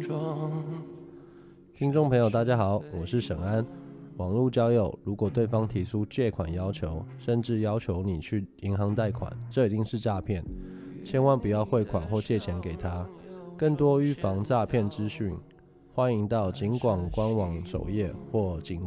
听众朋友大家好，我是沈安。网络交友，如果对方提出借款要求，甚至要求你去银行贷款，这一定是诈骗，千万不要汇款或借钱给他。更多预防诈骗资讯，欢迎到警广官网首页或警